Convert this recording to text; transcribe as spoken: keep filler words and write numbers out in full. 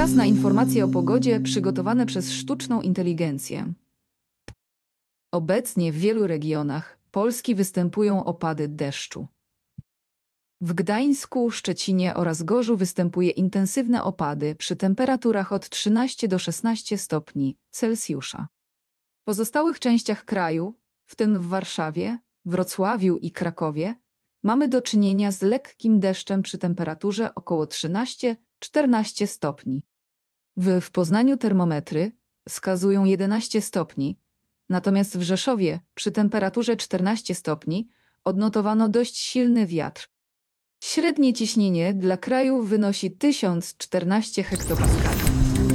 Czas na informacje o pogodzie przygotowane przez sztuczną inteligencję. Obecnie w wielu regionach Polski występują opady deszczu. W Gdańsku, Szczecinie oraz Gorzu występuje intensywne opady przy temperaturach od trzynastu do szesnastu stopni Celsjusza. W pozostałych częściach kraju, w tym w Warszawie, Wrocławiu i Krakowie, mamy do czynienia z lekkim deszczem przy temperaturze około trzynastu do czternastu stopni. W, w Poznaniu termometry wskazują jedenaście stopni, natomiast w Rzeszowie przy temperaturze czternastu stopni odnotowano dość silny wiatr. Średnie ciśnienie dla kraju wynosi tysiąc czternaście hektopaskali.